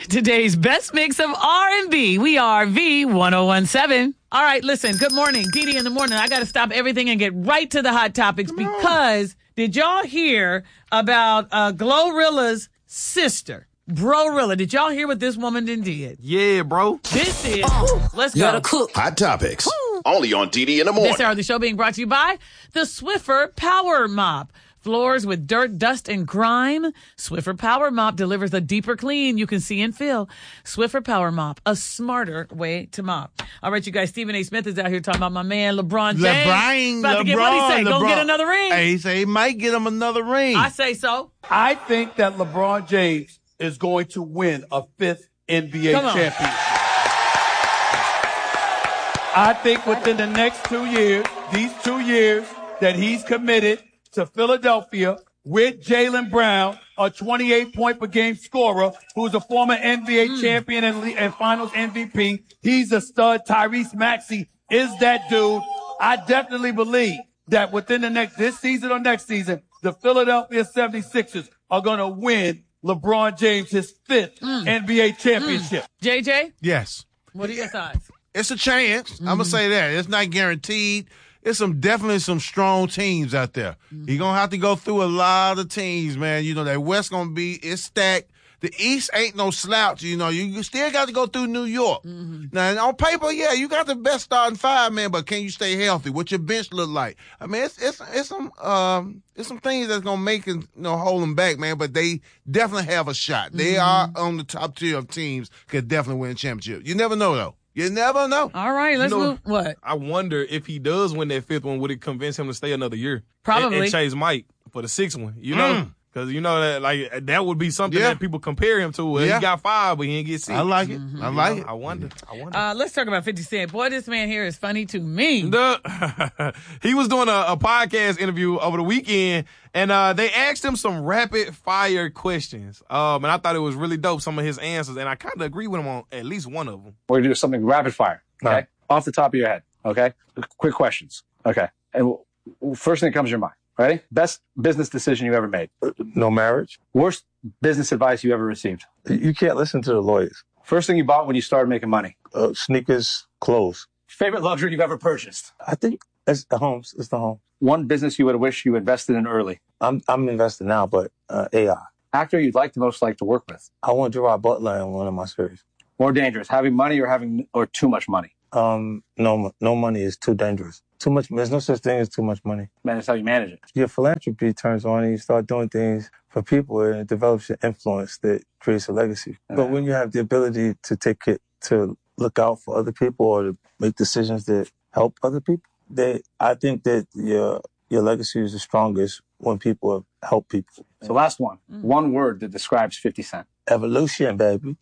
Today's best mix of R&B. We are V1017. All right, listen, good morning. Dee in the morning. I got to stop everything and get right to the hot topics because did y'all hear about Glorilla's sister? Brorilla, did y'all hear what this woman did? Yeah, bro. This is, let's go. Gotta cook. Hot topics. Only on Dee in the morning. This hour of the show being brought to you by the Swiffer Power Mop. Floors with dirt, dust, and grime. Swiffer Power Mop delivers a deeper clean you can see and feel. Swiffer Power Mop, a smarter way to mop. All right, you guys, Stephen A. Smith is out here talking about my man, LeBron James. About to get what he say? Go get another ring. Hey, he say he might get him another ring. I say so. I think that LeBron James is going to win a fifth NBA championship. I think within the next 2 years, these 2 years that he's committed to Philadelphia with Jaylen Brown, a 28-point-per-game scorer who's a former NBA champion and finals MVP. He's a stud. Tyrese Maxey is that dude. I definitely believe that within this season or next season, the Philadelphia 76ers are going to win LeBron James his fifth NBA championship. JJ? Yes. What are your thoughts? It's a chance. I'm going to say that. It's not guaranteed. It's definitely some strong teams out there. You're going to have to go through a lot of teams, man. You know, that West going to it's stacked. The East ain't no slouch. You know, you still got to go through New York. Now, on paper, yeah, you got the best starting five, man, but can you stay healthy? What your bench look like? I mean, it's some things that's going to make it, hold them back, man, but they definitely have a shot. They are on the top tier of teams, could definitely win a championship. You never know, though. You never know. All right, let's move. What? I wonder if he does win that fifth one, would it convince him to stay another year? Probably. And chase Mike for the sixth one, Because that that would be something that people compare him to. Well, he got 5, but he didn't get 6. I like it. I like it. I wonder. Let's talk about 50 Cent. Boy, this man here is funny to me. He was doing a podcast interview over the weekend, and they asked him some rapid-fire questions. And I thought it was really dope, some of his answers, and I kind of agree with him on at least one of them. We're going to do something rapid-fire, okay? Off the top of your head, okay? Quick questions, okay? And first thing that comes to your mind. Ready? Best business decision you ever made? No marriage. Worst business advice you ever received? You can't listen to the lawyers. First thing you bought when you started making money? Sneakers, clothes. Favorite luxury you've ever purchased? I think it's the homes. It's the home. One business you would have wished you invested in early? I'm investing now, but AI. Actor you'd most like to work with? I want Gerard Butler in one of my series. More dangerous, having money or too much money? No money is too dangerous. Too much. There's no such thing as too much money. Man, that's how you manage it. Your philanthropy turns on and you start doing things for people and it develops your influence that creates a legacy. But when you have the ability to take it, to look out for other people or to make decisions that help other people, I think that your legacy is the strongest when people help people. So last one. One word that describes 50 Cent. Evolution, baby.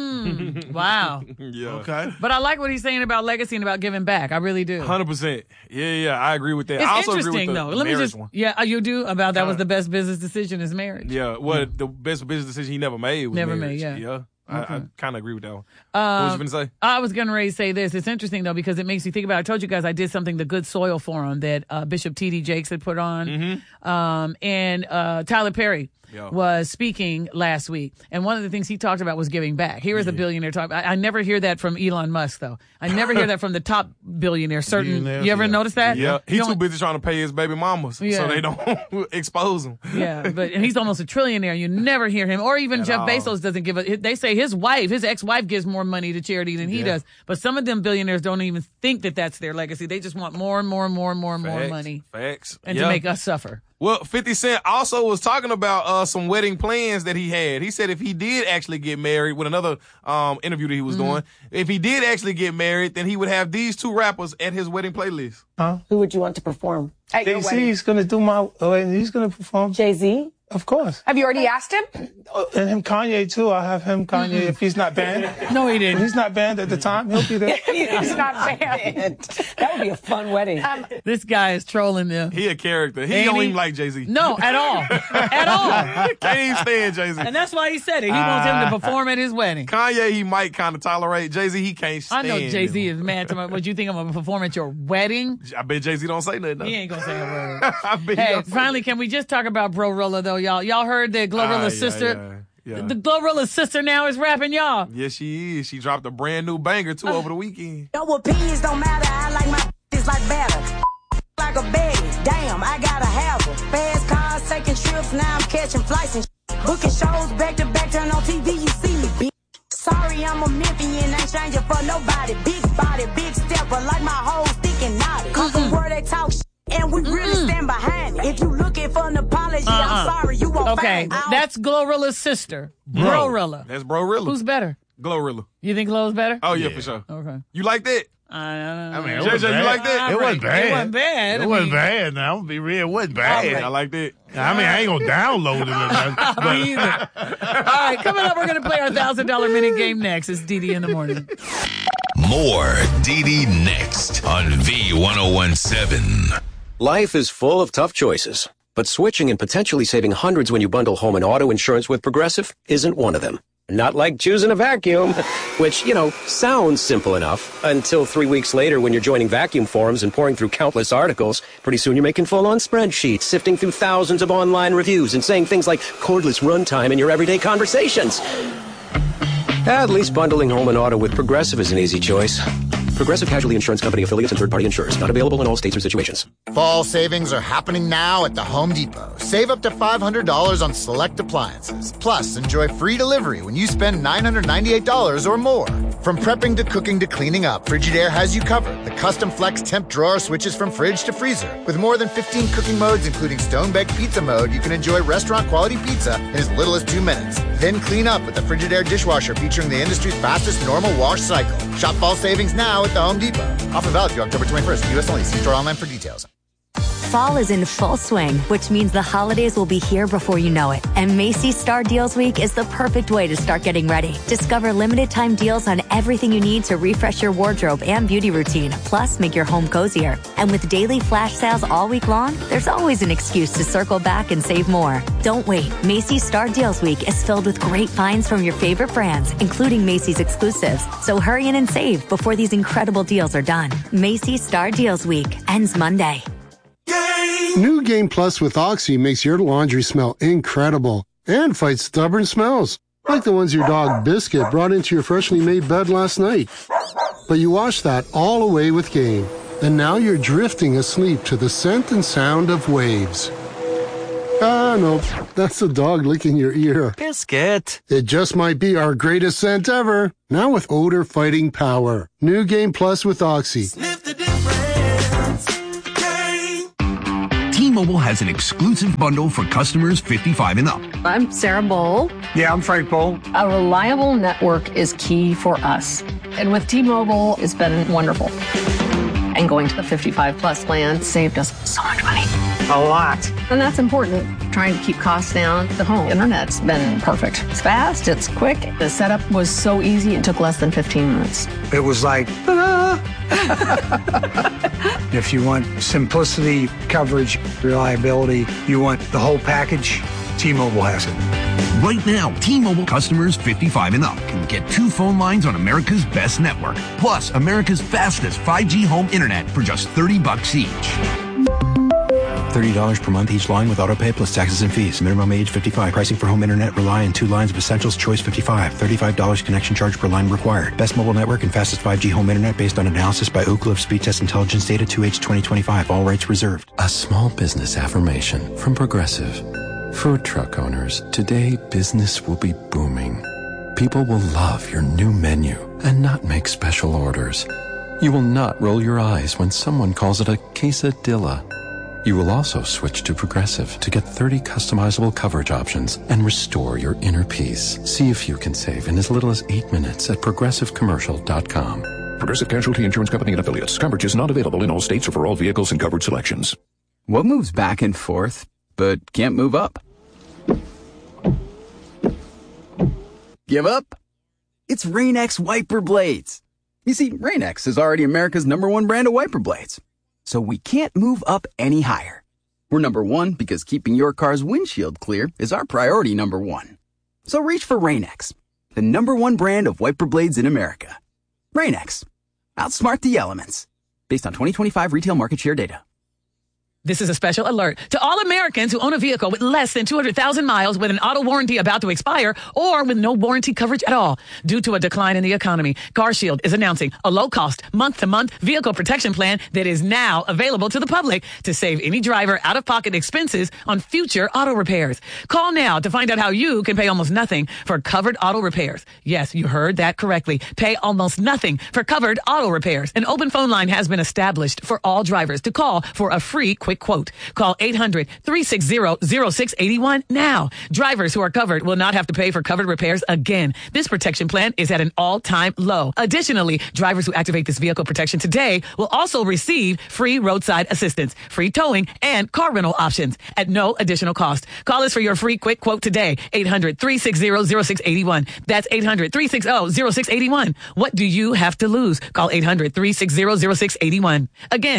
Wow. Yeah. Okay. But I like what he's saying about legacy and about giving back. I really do. 100%. Yeah, I agree with that. It's I also interesting, agree with though. the Let me marriage just, one. Yeah, you do? About that was the best business decision is marriage. Yeah, the best business decision he never made was Never marriage. made, yeah. I kind of agree with that one. What was you going to say? I was going to say this. It's interesting, though, because it makes you think about it. I told you guys I did something, the Good Soil Forum that Bishop T.D. Jakes had put on. And Tyler Perry was speaking last week. And one of the things he talked about was giving back. Here is a billionaire talk. I never hear that from Elon Musk, though. I never hear that from the top billionaire. You ever notice that? Yeah. He's too busy trying to pay his baby mamas so they don't expose him. Yeah, and he's almost a trillionaire. You never hear him. Or even Jeff Bezos doesn't give they say his ex-wife gives more money to charity than he does. But some of them billionaires don't even think that that's their legacy. They just want more and more and more and more and more money. Facts. And to make us suffer. Well, 50 Cent also was talking about some wedding plans that he had. He said if he did actually get married, with another interview that he was doing, if he did actually get married, then he would have these 2 rappers at his wedding playlist. Who would you want to perform at your wedding? Jay-Z's going to do my wedding. He's going to perform. Jay-Z? Of course. Have you already asked him? And him, Kanye, too. I'll have him, Kanye, if he's not banned. No, he didn't. If he's not banned at the time, he'll be there. He's not banned. That would be a fun wedding. This guy is trolling them. He a character. He don't even like Jay-Z. No, at all. At all. Can't even stand Jay-Z. And that's why he said it. He wants him to perform at his wedding. Kanye, he might kind of tolerate. Jay-Z, he can't stand I know Jay-Z him. is mad to me. What, you think I'm going to perform at your wedding? I bet Jay-Z don't say nothing. He ain't going to say a word. I bet Hey, finally, can we just talk about Brorilla, though, y'all? Y'all heard that Glorilla's sister? The Glorilla's sister now is rapping, y'all. Yes, she is. She dropped a brand new banger, too, over the weekend. No opinions don't matter. I like my it's like better. Like a Betty. Damn, I gotta have her. Fast cars, taking trips, now I'm catching flights and booking shows back to back, turn on TV, you see me, bitch. Sorry, I'm a Memphian, ain't changing for nobody. Big body, big stepper, like my whole thick and naughty. Come from where they talk and we really stand behind it. If you looking for an apology, I'm sorry, you won't find it. That's Glorilla's sister. Glorilla. That's Brorilla. Who's better? Glorilla. You think Glow's better? Oh, yeah, for sure. Okay. You like that? I mean, JJ, you like that? It wasn't bad. It wasn't bad. It wasn't bad. Now, I'm gonna be real. It wasn't bad. I like that. I mean, I ain't gonna download it or nothing. Me either. All right, coming up, we're going to play our $1,000 minute game next. It's DD in the morning. More DD next on V1017. Life is full of tough choices, but switching and potentially saving hundreds when you bundle home and auto insurance with Progressive isn't one of them. Not like choosing a vacuum, which, sounds simple enough until 3 weeks later when you're joining vacuum forums and pouring through countless articles. Pretty soon you're making full-on spreadsheets, sifting through thousands of online reviews and saying things like cordless runtime in your everyday conversations. At least bundling home and auto with Progressive is an easy choice. Progressive Casualty Insurance Company affiliates and third-party insurers. Not available in all states or situations. Fall savings are happening now at the Home Depot. Save up to $500 on select appliances. Plus, enjoy free delivery when you spend $998 or more. From prepping to cooking to cleaning up, Frigidaire has you covered. The custom flex temp drawer switches from fridge to freezer. With more than 15 cooking modes, including stone-baked pizza mode, you can enjoy restaurant-quality pizza in as little as 2 minutes. Then clean up with the Frigidaire dishwasher featuring the industry's fastest normal wash cycle. Shop fall savings now at the Home Depot. Offer valid through October 21st. U.S. only. See store online for details. Fall is in full swing, which means the holidays will be here before you know it. And Macy's Star Deals Week is the perfect way to start getting ready. Discover limited time deals on everything you need to refresh your wardrobe and beauty routine, plus make your home cozier. And with daily flash sales all week long, there's always an excuse to circle back and save more. Don't wait. Macy's Star Deals Week is filled with great finds from your favorite brands, including Macy's exclusives. So hurry in and save before these incredible deals are done. Macy's Star Deals Week ends Monday. New Game Plus with Oxy makes your laundry smell incredible and fights stubborn smells, like the ones your dog Biscuit brought into your freshly made bed last night. But you wash that all away with Game, and now you're drifting asleep to the scent and sound of waves. Ah, no, that's the dog licking your ear. Biscuit. It just might be our greatest scent ever, now with odor-fighting power. New Game Plus with Oxy. Sniff the difference. T-Mobile has an exclusive bundle for customers 55 and up. I'm Sarah Bowl. Yeah, I'm Frank Bowl. A reliable network is key for us. And with T-Mobile, it's been wonderful. And going to the 55 plus plan saved us so much money. A lot. And that's important. Trying to keep costs down. The home internet's been perfect. It's fast, it's quick. The setup was so easy, it took less than 15 minutes. It was like, If you want simplicity, coverage, reliability, you want the whole package, T-Mobile has it. Right now, T-Mobile customers 55 and up can get 2 phone lines on America's best network, plus America's fastest 5G home internet for just $30 each. $30 per month each line with autopay plus taxes and fees. Minimum age 55. Pricing for home internet rely on 2 lines of Essentials Choice 55. $35 connection charge per line required. Best mobile network and fastest 5G home internet based on analysis by Ookla of Speed Test Intelligence data 2H 2025. All rights reserved. A small business affirmation from Progressive. Food truck owners, today business will be booming. People will love your new menu and not make special orders. You will not roll your eyes when someone calls it a quesadilla. You will also switch to Progressive to get 30 customizable coverage options and restore your inner peace. See if you can save in as little as 8 minutes at ProgressiveCommercial.com. Progressive Casualty Insurance Company and Affiliates. Coverage is not available in all states or for all vehicles and coverage selections. What moves back and forth, but can't move up? Give up? It's Rain-X wiper blades. You see, Rain-X is already America's #1 brand of wiper blades. So we can't move up any higher. We're #1 because keeping your car's windshield clear is our priority #1. So reach for Rain-X, the #1 brand of wiper blades in America. Rain-X. Outsmart the elements. Based on 2025 retail market share data. This is a special alert to all Americans who own a vehicle with less than 200,000 miles with an auto warranty about to expire or with no warranty coverage at all. Due to a decline in the economy, CarShield is announcing a low-cost, month-to-month vehicle protection plan that is now available to the public to save any driver out-of-pocket expenses on future auto repairs. Call now to find out how you can pay almost nothing for covered auto repairs. Yes, you heard that correctly. Pay almost nothing for covered auto repairs. An open phone line has been established for all drivers to call for a free quick quote. Call 800-360-0681 now. Drivers who are covered will not have to pay for covered repairs again. This protection plan is at an all-time low. Additionally, drivers who activate this vehicle protection today will also receive free roadside assistance, free towing, and car rental options at no additional cost. Call us for your free quick quote today. 800-360-0681. That's 800-360-0681. What do you have to lose? Call 800-360-0681. Again,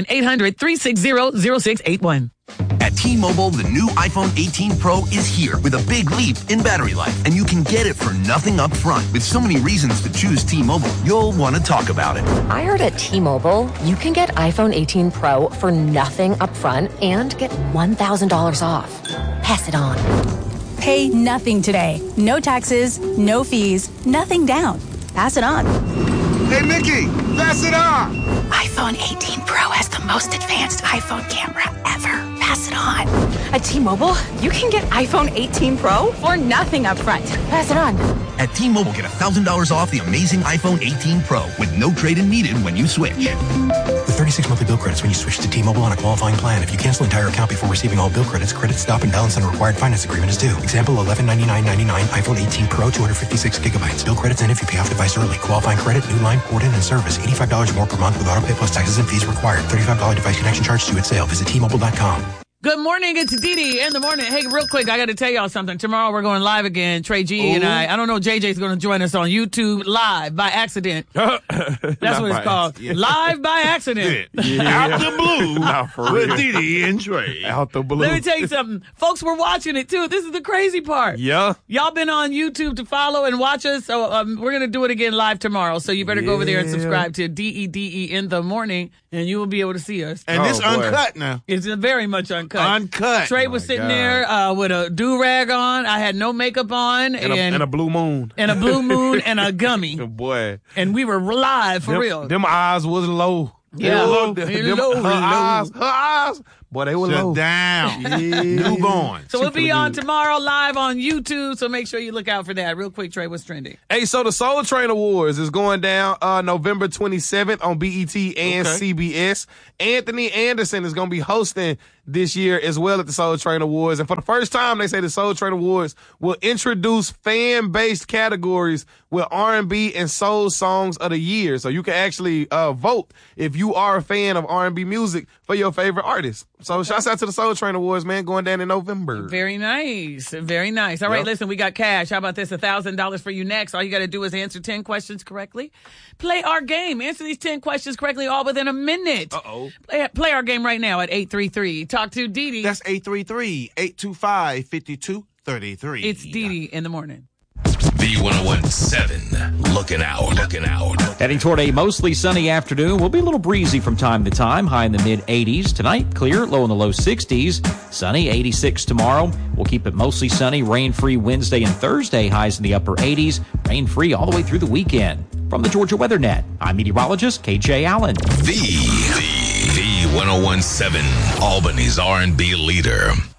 800-360-0681. At T-Mobile, the new iPhone 18 Pro is here with a big leap in battery life, and you can get it for nothing up front. With so many reasons to choose T-Mobile, you'll want to talk about it. I heard at T-Mobile, you can get iPhone 18 Pro for nothing up front and get $1,000 off. Pass it on. Pay nothing today. No taxes, no fees, nothing down. Pass it on. Hey, Mickey, pass it on. iPhone 18 Pro has the most advanced iPhone camera ever. Pass it on. At T-Mobile, you can get iPhone 18 Pro for nothing up front. Pass it on. At T-Mobile, get $1,000 off the amazing iPhone 18 Pro with no trade-in needed when you switch. With 36 monthly bill credits when you switch to T-Mobile on a qualifying plan. If you cancel entire account before receiving all bill credits, credit stop and balance on a required finance agreement is due. Example, $1199.99 iPhone 18 Pro, 256 gigabytes. Bill credits end if you pay off device early. Qualifying credit, new line, port in, and service. $85 more per month with auto pay plus taxes and fees required. $35 device connection charge due at sale. Visit T-Mobile.com. Good morning. It's Didi in the morning. Hey, real quick, I got to tell y'all something. Tomorrow we're going live again. Trey G and I don't know, JJ's going to join us on YouTube live by accident. That's what it's called. Yeah. Live by accident. Yeah. Out the blue. Not for with real. Didi and Trey. Out the blue. Let me tell you something. Folks were watching it too. This is the crazy part. Yeah. Y'all been on YouTube to follow and watch us. So we're going to do it again live tomorrow. So you better go over there and subscribe to DEDE in the morning and you will be able to see us. And this uncut now. It's very much uncut. Uncut. Trey was sitting there with a do-rag on. I had no makeup on. And a blue moon. And a blue moon and a gummy. Boy. And we were live for real. Them eyes was low. Yeah. Low. Her eyes. Boy, they were low. Down. Newborn. So we'll be on tomorrow live on YouTube, so make sure you look out for that. Real quick, Trey, what's trending? Hey, so the Soul Train Awards is going down November 27th on BET and CBS. Anthony Anderson is going to be hosting this year as well at the Soul Train Awards. And for the first time, they say the Soul Train Awards will introduce fan-based categories with R&B and soul songs of the year. So you can actually vote if you are a fan of R&B music for your favorite artist. So shouts out to the Soul Train Awards, man, going down in November. Very nice. Very nice. All right, listen, we got cash. How about this? $1,000 for you next. All you got to do is answer 10 questions correctly. Play our game. Answer these 10 questions correctly all within a minute. Uh-oh. Play our game right now at 833. Talk to Didi. That's 833-825-5233. It's Didi in the morning. V1017, looking out. Heading toward a mostly sunny afternoon. Will be a little breezy from time to time, high in the mid-80s. Tonight, clear, low in the low 60s. Sunny, 86 tomorrow. We'll keep it mostly sunny, rain-free Wednesday and Thursday, highs in the upper 80s. Rain-free all the way through the weekend. From the Georgia Weather Net, I'm meteorologist KJ Allen. V1017, Albany's R&B leader.